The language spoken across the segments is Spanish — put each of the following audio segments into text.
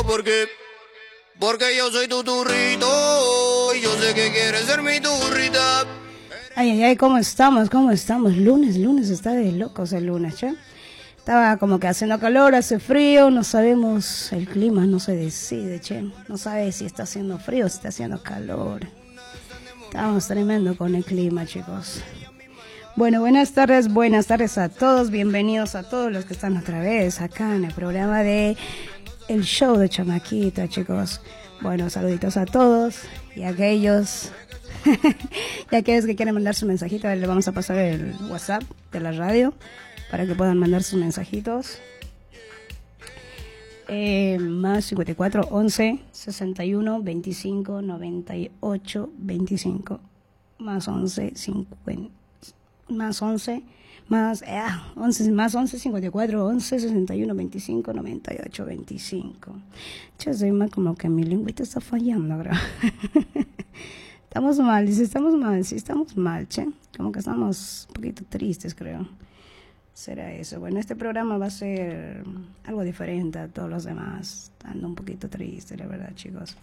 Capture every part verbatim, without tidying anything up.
porque, porque yo soy tu turrito y yo sé que quieres ser mi turrita. Ay, ay, ay, ¿cómo estamos? ¿Cómo estamos? Lunes, lunes, está de locos el lunes, ¿che? Estaba como que haciendo calor, hace frío, no sabemos, el clima no se decide, che. No sabe si está haciendo frío o si está haciendo calor. Estamos tremendo con el clima, chicos. Bueno, buenas tardes, buenas tardes a todos, bienvenidos a todos los que están otra vez acá en el programa de El Show de Chamaquita, chicos. Bueno, saluditos a todos y a aquellos, y a aquellos que quieren mandar su mensajito, les vamos a pasar el WhatsApp de la radio para que puedan mandar sus mensajitos. Eh, más cincuenta y cuatro, once, sesenta y uno, veinticinco, noventa y ocho, veinticinco, más once, cincuenta, más once, más, eh, once, más once, cincuenta y cuatro, once, sesenta y uno, veinticinco, noventa y ocho, veinticinco. Che, soy más como que mi lengüita está fallando, bro. Estamos mal, dice, estamos mal, sí, estamos mal, che. Como que estamos un poquito tristes, creo. Será eso. Bueno, este programa va a ser algo diferente a todos los demás. Ando un poquito triste, la verdad, chicos.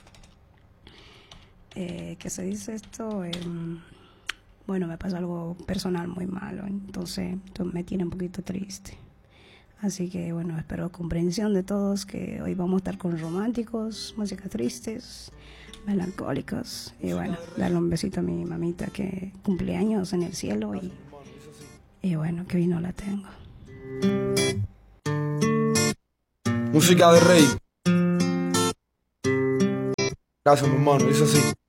Eh, ¿Qué se dice esto? Eh, bueno, me pasa algo personal muy malo, entonces me tiene un poquito triste. Así que, bueno, espero comprensión de todos, que hoy vamos a estar con románticos, música tristes, melancólicos. Y bueno, darle un besito a mi mamita que cumpleaños en el cielo y... Y bueno, que hoy no la tengo. Música de rey. Gracias, mi hermano, dice así.